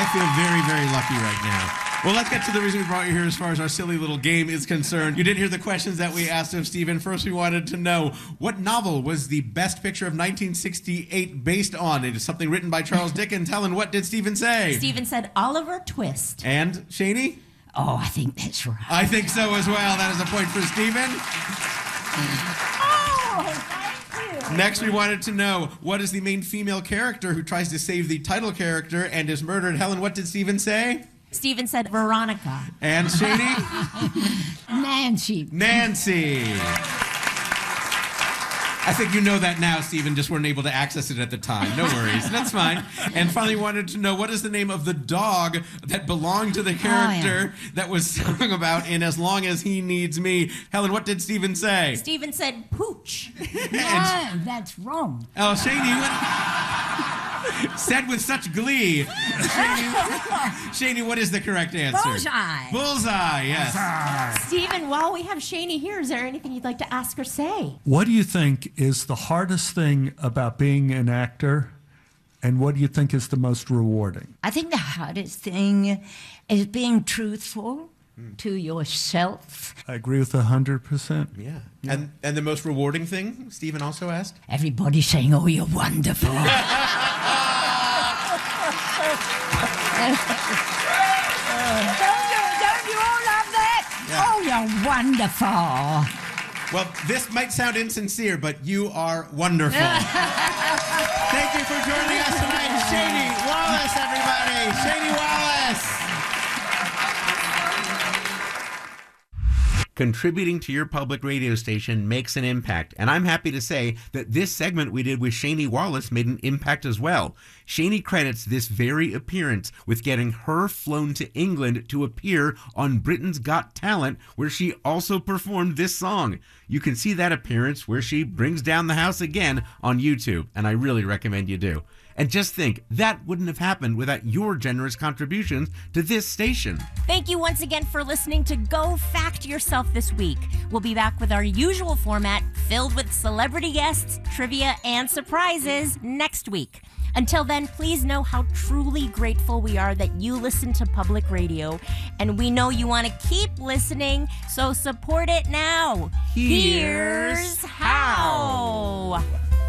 feel very, very lucky right now. Well, let's get to the reason we brought you here as far as our silly little game is concerned. You did hear the questions that we asked of Stephen. First, we wanted to know what novel was the best picture of 1968 based on? It is something written by Charles Dickens. Helen, what did Stephen say? Stephen said Oliver Twist. And Shani? Oh, I think that's right. I think so as well. That is a point for Stephen. Oh, Next, we wanted to know what is the main female character who tries to save the title character and is murdered. Helen, what did Stephen say? Stephen said Veronica. And Shani? Nancy. Nancy. I think you know that now, Stephen, just weren't able to access it at the time. No worries. That's fine. And finally wanted to know what is the name of the dog that belonged to the character that was sung about in As Long As He Needs Me. Helen, what did Stephen say? Stephen said Pooch. No, that's wrong. Oh, Shani, said with such glee. Shani, what is the correct answer? Bullseye. Bullseye, yes. Stephen, while we have Shani here, is there anything you'd like to ask or say? What do you think is the hardest thing about being an actor, and what do you think is the most rewarding? I think the hardest thing is being truthful to yourself. I agree with 100%. Yeah. And the most rewarding thing, Stephen also asked? Everybody saying, oh, you're wonderful. Don't you all love that? Yeah. Oh, you're wonderful. Well, this might sound insincere, but you are wonderful. Thank you for joining us tonight. Shani Wallace, everybody. Shani Wallace. Contributing to your public radio station makes an impact, and I'm happy to say that this segment we did with Shani Wallace made an impact as well. Shani credits this very appearance with getting her flown to England to appear on Britain's Got Talent, where she also performed this song. You can see that appearance where she brings down the house again on YouTube, and I really recommend you do. And just think, that wouldn't have happened without your generous contributions to this station. Thank you once again for listening to Go Fact Yourself this week. We'll be back with our usual format filled with celebrity guests, trivia, and surprises next week. Until then, please know how truly grateful we are that you listen to public radio, and we know you want to keep listening, so support it now. Here's how.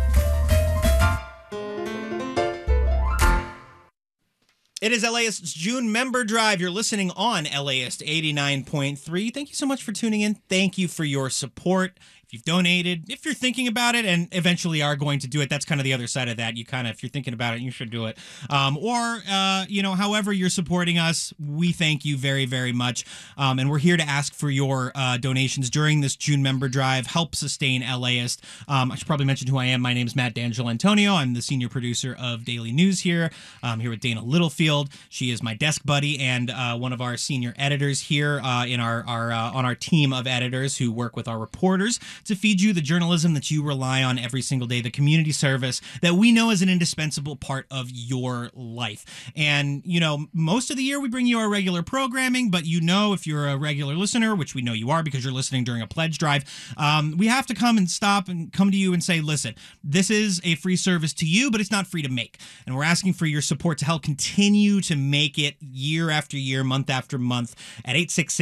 It is LAist's June Member Drive. You're listening on LAist 89.3. Thank you so much for tuning in. Thank you for your support. If you've donated, if you're thinking about it and eventually are going to do it, that's kind of the other side of that. You kind of, if you're thinking about it, you should do it. However you're supporting us, we thank you very, very much. And we're here to ask for your donations during this June Member Drive. Help sustain LAist. I should probably mention who I am. My name is Matt D'Angelo Antonio. I'm the senior producer of Daily News here. I'm here with Dana Littlefield. She is my desk buddy and one of our senior editors here on our team of editors who work with our reporters to feed you the journalism that you rely on every single day, the community service that we know is an indispensable part of your life. And, most of the year we bring you our regular programming, but if you're a regular listener, which we know you are because you're listening during a pledge drive, we have to come and stop and come to you and say, listen, this is a free service to you, but it's not free to make. And we're asking for your support to help continue to make it year after year, month after month at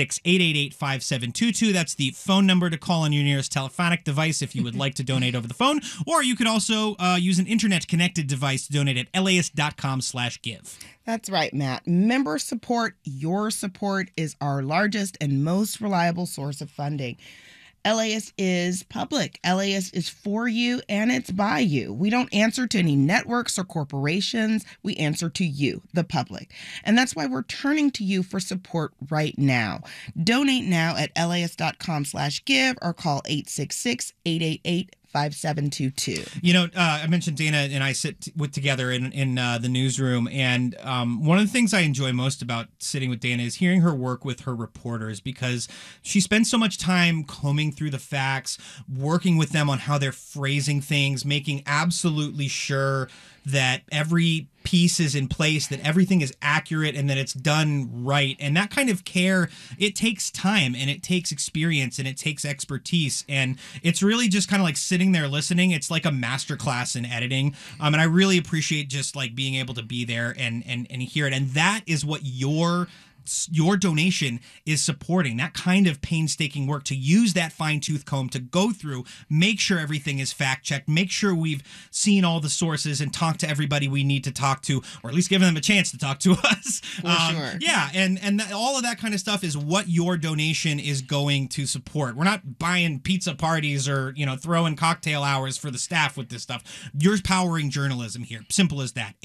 866-888-5722. That's the phone number to call on your nearest telephonic device if you would like to donate over the phone, or you could also use an internet-connected device to donate at laist.com/give. That's right, Matt. Member support, your support, is our largest and most reliable source of funding. LAist is public. LAist is for you and it's by you. We don't answer to any networks or corporations. We answer to you, the public. And that's why we're turning to you for support right now. Donate now at laist.com/give or call 866-888-5722. 5722. I mentioned Dana and I sit together in the newsroom, and one of the things I enjoy most about sitting with Dana is hearing her work with her reporters, because she spends so much time combing through the facts, working with them on how they're phrasing things, making absolutely sure that every piece is in place, that everything is accurate and that it's done right. And that kind of care, it takes time and it takes experience and it takes expertise. And it's really just kind of like sitting there listening. It's like a masterclass in editing. And I really appreciate just like being able to be there and hear it. And that is what your donation is supporting, that kind of painstaking work, to use that fine-tooth comb to go through, make sure everything is fact-checked, make sure we've seen all the sources and talked to everybody we need to talk to, or at least giving them a chance to talk to us. For sure. Yeah, and all of that kind of stuff is what your donation is going to support. We're not buying pizza parties or, throwing cocktail hours for the staff with this stuff. You're powering journalism here. Simple as that.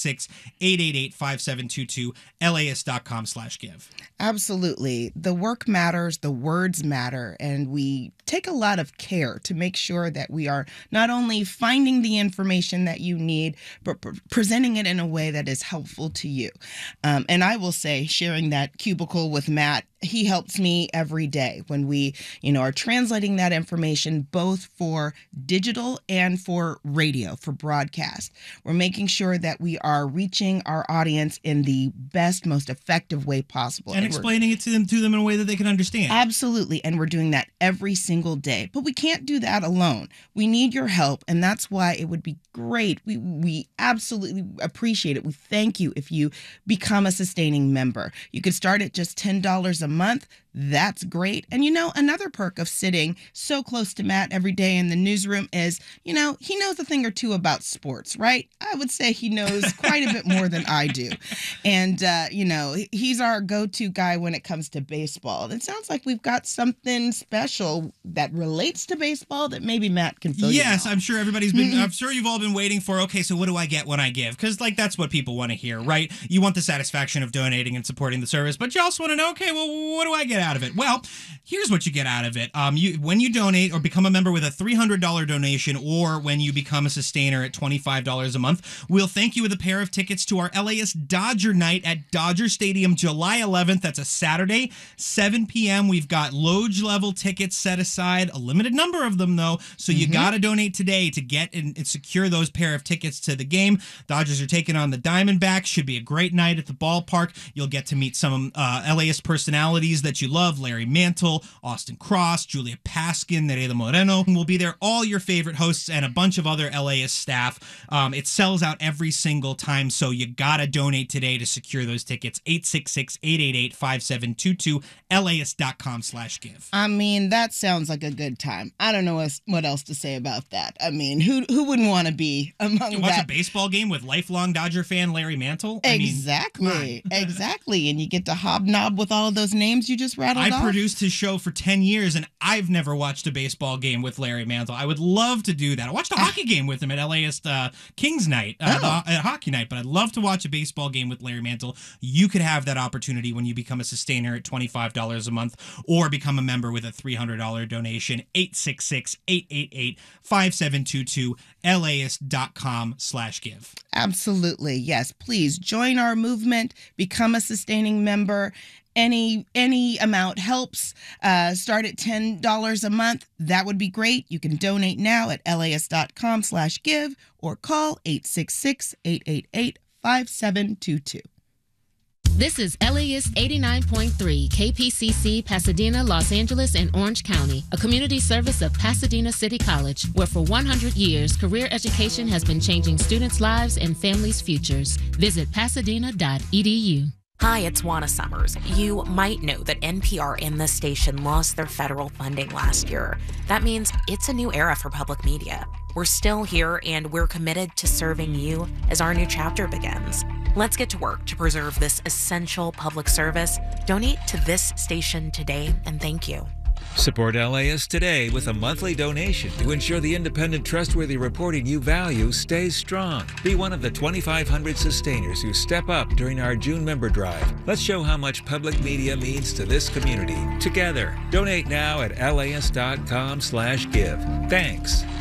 866-888-5722, LAist.com/give. Absolutely. The work matters, the words matter, and we take a lot of care to make sure that we are not only finding the information that you need, but presenting it in a way that is helpful to you. And I will say, sharing that cubicle with Matt, he helps me every day when we, are translating that information both for digital and for radio, for broadcast. We're making sure that we are reaching our audience in the best, most effective way possible. And explaining it to them in a way that they can understand. Absolutely. And we're doing that every single day. But we can't do that alone. We need your help. And that's why it would be great. We absolutely appreciate it. We thank you if you become a sustaining member. You could start at just $10 a month. That's great. And another perk of sitting so close to Matt every day in the newsroom is, he knows a thing or two about sports, right? I would say he knows quite a bit more than I do. And, he's our go-to guy when it comes to baseball. It sounds like we've got something special that relates to baseball that maybe Matt can fill you in on. I'm sure everybody's been, I'm sure you've all been waiting for, okay, so what do I get when I give? Because, that's what people want to hear, right? You want the satisfaction of donating and supporting the service, but you also want to know, okay, well, what do I get out of it? Well, here's what you get out of it. When you donate or become a member with a $300 donation, or when you become a sustainer at $25 a month, we'll thank you with a pair of tickets to our LAist Dodger Night at Dodger Stadium, July 11th. That's a Saturday, 7 p.m. We've got Loge level tickets set aside, a limited number of them though, so you got to donate today to get and secure those pair of tickets to the game. Dodgers are taking on the Diamondbacks. Should be a great night at the ballpark. You'll get to meet some LAist personalities that you love. Larry Mantle, Austin Cross, Julia Paskin, Nereida Moreno will be there. All your favorite hosts and a bunch of other LAist staff. It sells out every single time, so you gotta donate today to secure those tickets. 866-888-5722, LAist.com/give. I mean, that sounds like a good time. I don't know what else to say about that. I mean, who wouldn't want to be among watch a baseball game with lifelong Dodger fan Larry Mantle? Exactly. And you get to hobnob with all of those names you just rattled off. I produced his show for 10 years, and I've never watched a baseball game with Larry Mantle. I would love to do that. I watched a hockey game with him at LAist Kings Night, at Hockey Night, but I'd love to watch a baseball game with Larry Mantle. You could have that opportunity when you become a sustainer at $25 a month or become a member with a $300 donation. 866-888-5722, LAist.com/give. Absolutely. Yes. Please join our movement, become a sustaining member. Any amount helps. Start at $10 a month. That would be great. You can donate now at LAist.com/give or call 866-888-5722. This is LAist 89.3 KPCC, Pasadena, Los Angeles, and Orange County, a community service of Pasadena City College, where for 100 years, career education has been changing students' lives and families' futures. Visit pasadena.edu. Hi, it's Juana Summers. You might know that NPR and this station lost their federal funding last year. That means it's a new era for public media. We're still here, and we're committed to serving you as our new chapter begins. Let's get to work to preserve this essential public service. Donate to this station today, and thank you. Support LAist today with a monthly donation to ensure the independent, trustworthy reporting you value stays strong. Be one of the 2,500 sustainers who step up during our June member drive. Let's show how much public media means to this community. Together, donate now at LAist.com/give. Thanks.